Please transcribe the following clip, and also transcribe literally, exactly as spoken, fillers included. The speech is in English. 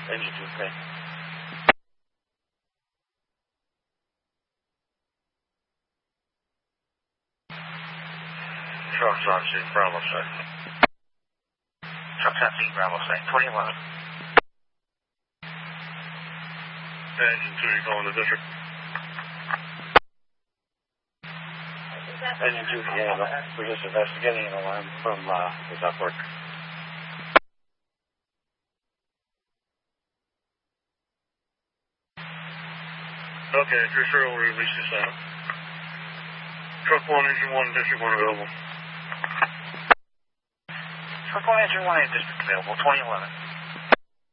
Engine two, okay. Trucks on scene, Bravo site. Trucks on scene, Bravo site, twenty eleven. Engine two, you calling the district? Engine two, yeah, but we're just investigating an alarm from uh, the ductwork. Okay, if you're sure, we'll release this out. Truck one, engine one, district one available. Truck one, engine one, district available, twenty eleven.